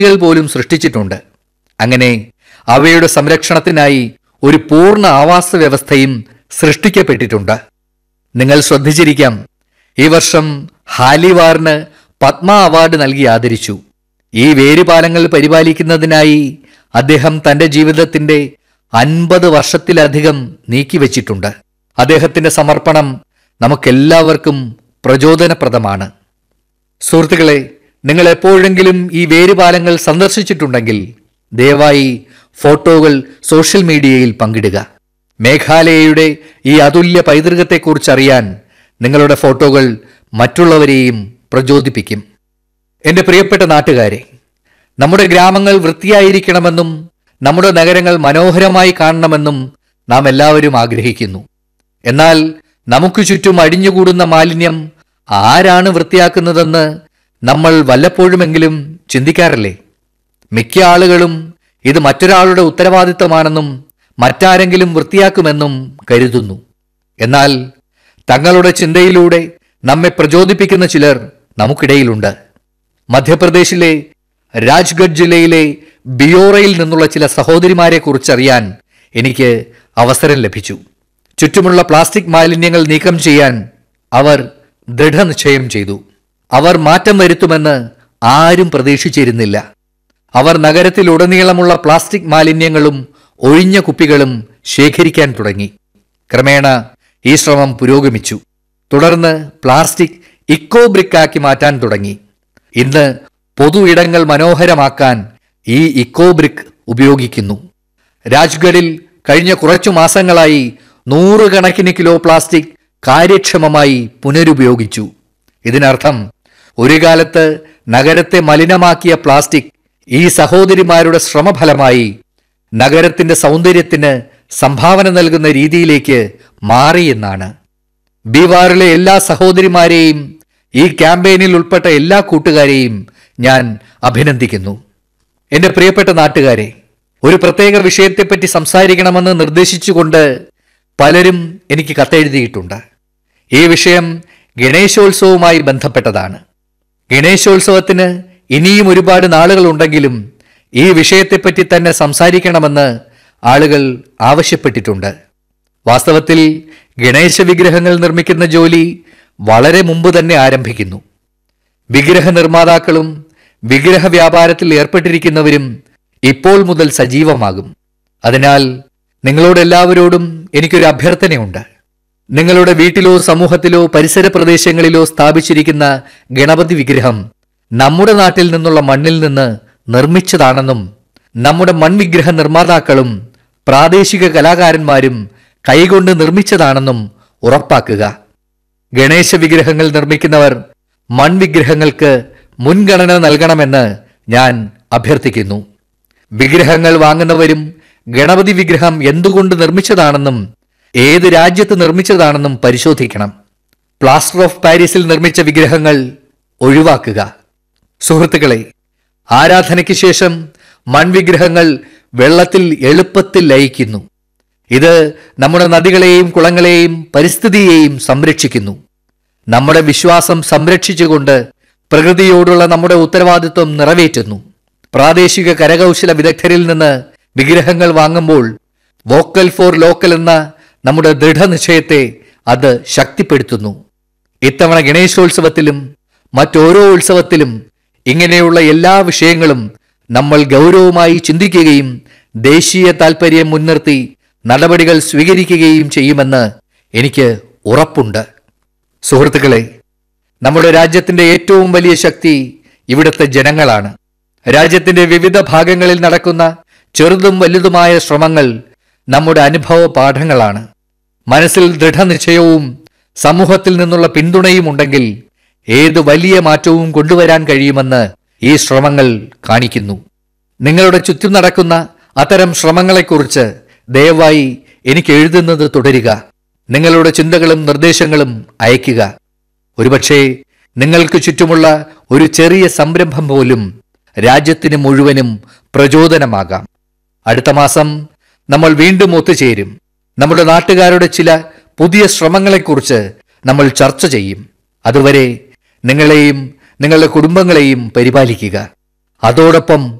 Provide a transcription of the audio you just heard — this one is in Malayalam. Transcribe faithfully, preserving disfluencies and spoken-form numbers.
കൾ പോലും സൃഷ്ടിച്ചിട്ടുണ്ട്. അങ്ങനെ അവയുടെ സംരക്ഷണത്തിനായി ഒരു പൂർണ്ണ ആവാസ വ്യവസ്ഥയും സൃഷ്ടിക്കപ്പെട്ടിട്ടുണ്ട്. നിങ്ങൾ ശ്രദ്ധിച്ചിരിക്കാം, ഈ വർഷം ഹാലിവാറിന് പത്മ അവാർഡ് നൽകി ആദരിച്ചു. ഈ വേരുപാലങ്ങൾ പരിപാലിക്കുന്നതിനായി അദ്ദേഹം തന്റെ ജീവിതത്തിന്റെ അൻപത് വർഷത്തിലധികം നീക്കിവച്ചിട്ടുണ്ട്. അദ്ദേഹത്തിന്റെ സമർപ്പണം നമുക്കെല്ലാവർക്കും പ്രചോദനപ്രദമാണ്. സുഹൃത്തുക്കളെ, നിങ്ങൾ എപ്പോഴെങ്കിലും ഈ വേരുപാലങ്ങൾ സന്ദർശിച്ചിട്ടുണ്ടെങ്കിൽ ദയവായി ഫോട്ടോകൾ സോഷ്യൽ മീഡിയയിൽ പങ്കിടുക. മേഘാലയയുടെ ഈ അതുല്യ പൈതൃകത്തെക്കുറിച്ചറിയാൻ നിങ്ങളുടെ ഫോട്ടോകൾ മറ്റുള്ളവരെയും പ്രചോദിപ്പിക്കും. എൻ്റെ പ്രിയപ്പെട്ട നാട്ടുകാരെ, നമ്മുടെ ഗ്രാമങ്ങൾ വൃത്തിയായിരിക്കണമെന്നും നമ്മുടെ നഗരങ്ങൾ മനോഹരമായി കാണണമെന്നും നാം എല്ലാവരും ആഗ്രഹിക്കുന്നു. എന്നാൽ നമുക്ക് ചുറ്റും അടിഞ്ഞുകൂടുന്ന മാലിന്യം ആരാണ് വൃത്തിയാക്കുന്നതെന്ന് നമ്മൾ വല്ലപ്പോഴുമെങ്കിലും ചിന്തിക്കാറില്ലേ? മിക്ക ആളുകളും ഇത് മറ്റൊരാളുടെ ഉത്തരവാദിത്തമാണെന്നും മറ്റാരെങ്കിലും വൃത്തിയാക്കുമെന്നും കരുതുന്നു. എന്നാൽ തങ്ങളുടെ ചിന്തയിലൂടെ നമ്മെ പ്രചോദിപ്പിക്കുന്ന ചിലർ നമുക്കിടയിലുണ്ട്. മധ്യപ്രദേശിലെ രാജ്ഗഡ് ജില്ലയിലെ ബിയോറയിൽ നിന്നുള്ള ചില സഹോദരിമാരെ കുറിച്ചറിയാൻ എനിക്ക് അവസരം ലഭിച്ചു. ചുറ്റുമുള്ള പ്ലാസ്റ്റിക് മാലിന്യങ്ങൾ നീക്കം ചെയ്യാൻ അവർ ദൃഢനിശ്ചയം ചെയ്തു. അവർ മാറ്റം വരുത്തുമെന്ന് ആരും പ്രതീക്ഷിച്ചിരുന്നില്ല. അവർ നഗരത്തിലുടനീളമുള്ള പ്ലാസ്റ്റിക് മാലിന്യങ്ങളും ഒഴിഞ്ഞ കുപ്പികളും ശേഖരിക്കാൻ തുടങ്ങി. ക്രമേണ ഈ ശ്രമം പുരോഗമിച്ചു. തുടർന്ന് പ്ലാസ്റ്റിക് ഇക്കോ ബ്രിക്കാക്കി മാറ്റാൻ തുടങ്ങി. ഇന്ന് പൊതു ഇടങ്ങൾ മനോഹരമാക്കാൻ ഈ ഇക്കോ ബ്രിക്ക് ഉപയോഗിക്കുന്നു. രാജ്ഗഡിൽ കഴിഞ്ഞ കുറച്ചു മാസങ്ങളായി നൂറുകണക്കിന് കിലോ പ്ലാസ്റ്റിക് കാര്യക്ഷമമായി പുനരുപയോഗിച്ചു. ഇതിനർത്ഥം ഒരു കാലത്ത് നഗരത്തെ മലിനമാക്കിയ പ്ലാസ്റ്റിക് ഈ സഹോദരിമാരുടെ ശ്രമഫലമായി നഗരത്തിന്റെ സൗന്ദര്യത്തിന് സംഭാവന നൽകുന്ന രീതിയിലേക്ക് മാറിയെന്നാണ്. ബീവാറിലെ എല്ലാ സഹോദരിമാരെയും ഈ ക്യാമ്പയിനിൽ ഉൾപ്പെട്ട എല്ലാ കൂട്ടുകാരെയും ഞാൻ അഭിനന്ദിക്കുന്നു. എൻ്റെ പ്രിയപ്പെട്ട നാട്ടുകാരെ, ഒരു പ്രത്യേക വിഷയത്തെപ്പറ്റി സംസാരിക്കണമെന്ന് നിർദ്ദേശിച്ചുകൊണ്ട് പലരും എനിക്ക് കത്തെഴുതിയിട്ടുണ്ട്. ഈ വിഷയം ഗണേശോത്സവവുമായി ബന്ധപ്പെട്ടതാണ്. ഗണേശോത്സവത്തിന് ഇനിയും ഒരുപാട് നാളുകളുണ്ടെങ്കിലും ഈ വിഷയത്തെപ്പറ്റി തന്നെ സംസാരിക്കണമെന്ന് ആളുകൾ ആവശ്യപ്പെട്ടിട്ടുണ്ട്. വാസ്തവത്തിൽ ഗണേശ വിഗ്രഹങ്ങൾ നിർമ്മിക്കുന്ന ജോലി വളരെ മുമ്പ് തന്നെ ആരംഭിക്കുന്നു. വിഗ്രഹ നിർമ്മാതാക്കളും വിഗ്രഹ വ്യാപാരത്തിൽ ഏർപ്പെട്ടിരിക്കുന്നവരും ഇപ്പോൾ മുതൽ സജീവമാകും. അതിനാൽ നിങ്ങളോടെല്ലാവരോടും എനിക്കൊരു അഭ്യർത്ഥനയുണ്ട്. നിങ്ങളുടെ വീട്ടിലോ സമൂഹത്തിലോ പരിസര പ്രദേശങ്ങളിലോ സ്ഥാപിച്ചിരിക്കുന്ന ഗണപതി വിഗ്രഹം നമ്മുടെ നാട്ടിൽ നിന്നുള്ള മണ്ണിൽ നിന്ന് നിർമ്മിച്ചതാണെന്നും നമ്മുടെ മൺവിഗ്രഹ നിർമ്മാതാക്കളും പ്രാദേശിക കലാകാരന്മാരും കൈകൊണ്ട് നിർമ്മിച്ചതാണെന്നും ഉറപ്പാക്കുക. ഗണേശ വിഗ്രഹങ്ങൾ നിർമ്മിക്കുന്നവർ മൺവിഗ്രഹങ്ങൾക്ക് മുൻഗണന നൽകണമെന്ന് ഞാൻ അഭ്യർത്ഥിക്കുന്നു. വിഗ്രഹങ്ങൾ വാങ്ങുന്നവരും ഗണപതി വിഗ്രഹം എന്തുകൊണ്ട് നിർമ്മിച്ചതാണെന്നും ഏത് രാജ്യത്ത് നിർമ്മിച്ചതാണെന്നും പരിശോധിക്കണം. പ്ലാസ്റ്റർ ഓഫ് പാരീസിൽ നിർമ്മിച്ച വിഗ്രഹങ്ങൾ ഒഴിവാക്കുക. സുഹൃത്തുക്കളെ, ആരാധനയ്ക്ക് ശേഷം മൺവിഗ്രഹങ്ങൾ വെള്ളത്തിൽ എളുപ്പത്തിൽ ലയിക്കുന്നു. ഇത് നമ്മുടെ നദികളെയും കുളങ്ങളെയും പരിസ്ഥിതിയെയും സംരക്ഷിക്കുന്നു. നമ്മുടെ വിശ്വാസം സംരക്ഷിച്ചുകൊണ്ട് പ്രകൃതിയോടുള്ള നമ്മുടെ ഉത്തരവാദിത്വം നിറവേറ്റുന്നു. പ്രാദേശിക കരകൗശല വിദഗ്ധരിൽ നിന്ന് വിഗ്രഹങ്ങൾ വാങ്ങുമ്പോൾ വോക്കൽ ഫോർ ലോക്കൽ എന്ന നമ്മുടെ ദൃഢനിശ്ചയത്തെ അത് ശക്തിപ്പെടുത്തുന്നു. ഇത്തവണ ഗണേശോത്സവത്തിലും മറ്റോരോ ഉത്സവത്തിലും ഇങ്ങനെയുള്ള എല്ലാ വിഷയങ്ങളും നമ്മൾ ഗൗരവമായി ചിന്തിക്കുകയും ദേശീയ താൽപര്യം മുൻനിർത്തി നടപടികൾ സ്വീകരിക്കുകയും ചെയ്യുമെന്ന് എനിക്ക് ഉറപ്പുണ്ട്. സുഹൃത്തുക്കളെ, നമ്മുടെ രാജ്യത്തിന്റെ ഏറ്റവും വലിയ ശക്തി ഇവിടുത്തെ ജനങ്ങളാണ്. രാജ്യത്തിന്റെ വിവിധ ഭാഗങ്ങളിൽ നടക്കുന്ന ചെറുതും വലുതുമായ ശ്രമങ്ങൾ നമ്മുടെ അനുഭവ പാഠങ്ങളാണ്. മനസ്സിൽ ദൃഢനിശ്ചയവും സമൂഹത്തിൽ നിന്നുള്ള പിന്തുണയും ഉണ്ടെങ്കിൽ ഏത് വലിയ മാറ്റവും കൊണ്ടുവരാൻ കഴിയുമെന്ന് ഈ ശ്രമങ്ങൾ കാണിക്കുന്നു. നിങ്ങളുടെ ചുറ്റും നടക്കുന്ന അത്തരം ശ്രമങ്ങളെക്കുറിച്ച് ദയവായി എനിക്ക് എഴുതുന്നത് തുടരുക. നിങ്ങളുടെ ചിന്തകളും നിർദ്ദേശങ്ങളും അയയ്ക്കുക. ഒരുപക്ഷെ നിങ്ങൾക്ക് ചുറ്റുമുള്ള ഒരു ചെറിയ സംരംഭം പോലും രാജ്യത്തിന് മുഴുവനും പ്രചോദനമാകാം. അടുത്ത മാസം നമ്മൾ വീണ്ടും ഒത്തുചേരും. നമ്മുടെ നാട്ടുകാരുടെ ചില പുതിയ ശ്രമങ്ങളെക്കുറിച്ച് നമ്മൾ ചർച്ച ചെയ്യും. അതുവരെ നിങ്ങളെയും നിങ്ങളുടെ കുടുംബങ്ങളെയും പരിപാലിക്കുക. അതോടൊപ്പം